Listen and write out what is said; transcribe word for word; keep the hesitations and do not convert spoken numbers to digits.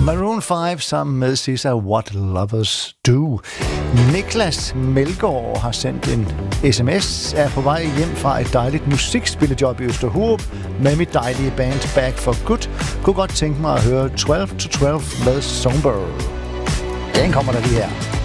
Maroon fem sammen med S Z A, What Lovers Do. Niklas Melgaard har sendt en sms, er på vej hjem fra et dejligt musikspillejob i Østerhurup med mit dejlige band Back for Good. Kunne godt tænke mig at høre tolv to tolv med Songbird. Den kommer der lige her.